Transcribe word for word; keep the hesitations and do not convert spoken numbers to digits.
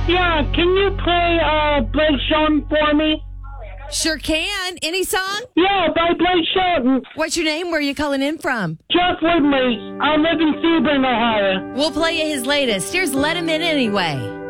Yeah, can you play uh, Blake Shelton for me? Sure can. Any song? Yeah, by Blake Shelton. What's your name? Where are you calling in from? Jeff Woodley. I live in Sebring, Ohio. We'll play you his latest. Here's Let Him In Anyway.